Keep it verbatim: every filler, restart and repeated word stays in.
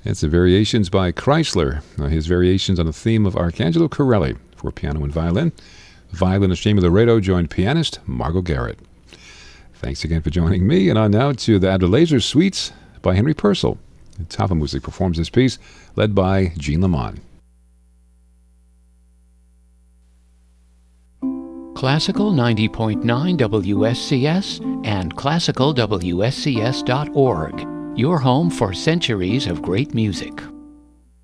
It's the Variations by Chrysler. Uh, his variations on the theme of Arcangelo Corelli for piano and violin. Violinist Jamie Laredo joined pianist Margot Garrett. Thanks again for joining me, and on now to the Adelaser Suites by Henry Purcell. Tapa Music performs this piece, led by Jean Lamont. Classical ninety point nine W S C S and classical W S C S dot org. Your home for centuries of great music.